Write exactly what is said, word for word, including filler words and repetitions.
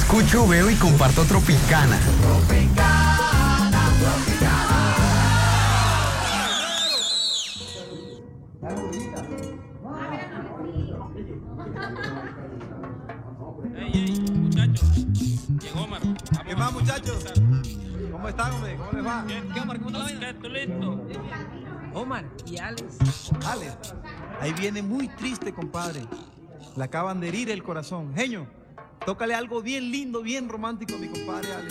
escucho, veo y comparto Tropicana. Tropicana, Tropicana. Ey, ey, muchachos. Llegó Omar. Vamos. ¿Qué más, muchachos? ¿Cómo están, hombre? ¿Cómo les va? ¿Qué, ¿Qué Omar? ¿Cómo te la vaina? ¿Tú listo? Omar y Alex. Alex, ahí viene muy triste, compadre. Le acaban de herir el corazón. Genio, tócale algo bien lindo, bien romántico a mi compadre Alex.